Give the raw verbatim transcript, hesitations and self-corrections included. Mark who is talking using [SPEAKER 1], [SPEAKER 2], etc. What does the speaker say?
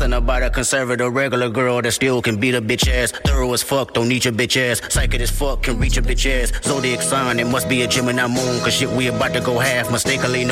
[SPEAKER 1] Something about a conservative regular girl that still can beat a bitch ass. Thorough as fuck, don't need your bitch ass. Psychic as fuck, can reach a bitch ass. Zodiac sign, it must be a Gemini moon. Cause shit, we about to go half. Mistakenly